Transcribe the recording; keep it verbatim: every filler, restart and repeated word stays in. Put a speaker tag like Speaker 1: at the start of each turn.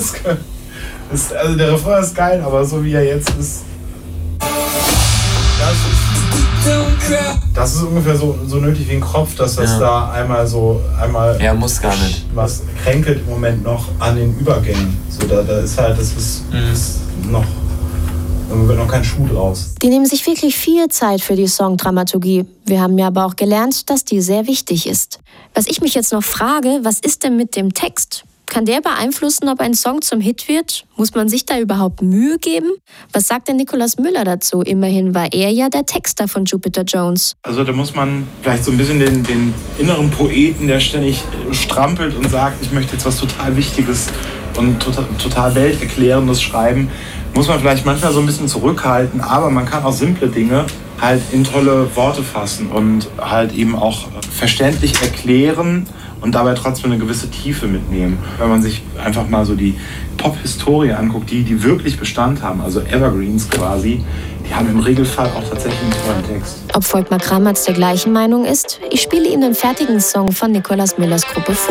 Speaker 1: ist, ist, also der Refrain ist geil, aber so wie er jetzt ist, das ist, das ist ungefähr so, so nötig wie ein Kropf, dass das ja. da einmal so, einmal
Speaker 2: ja, muss gar nicht.
Speaker 1: Was kränkelt im Moment noch an den Übergängen. So, da, da ist halt, das ist, mhm. ist noch, da wird noch kein Schuh draus.
Speaker 3: Die nehmen sich wirklich viel Zeit für die Songdramaturgie. Wir haben ja aber auch gelernt, dass die sehr wichtig ist. Was ich mich jetzt noch frage, was ist denn mit dem Text? Kann der beeinflussen, ob ein Song zum Hit wird? Muss man sich da überhaupt Mühe geben? Was sagt denn Nikolaus Müller dazu? Immerhin war er ja der Texter von Jupiter Jones.
Speaker 1: Also da muss man vielleicht so ein bisschen den, den inneren Poeten, der ständig strampelt und sagt, ich möchte jetzt was total Wichtiges und total, total Welterklärendes schreiben, muss man vielleicht manchmal so ein bisschen zurückhalten, aber man kann auch simple Dinge halt in tolle Worte fassen und halt eben auch verständlich erklären und dabei trotzdem eine gewisse Tiefe mitnehmen. Wenn man sich einfach mal so die Pop-Historie anguckt, die, die wirklich Bestand haben, also Evergreens quasi, die haben im Regelfall auch tatsächlich einen tollen Text.
Speaker 3: Ob Volkmar Kramatz der gleichen Meinung ist? Ich spiele Ihnen den fertigen Song von Nikolaus Müllers Gruppe vor.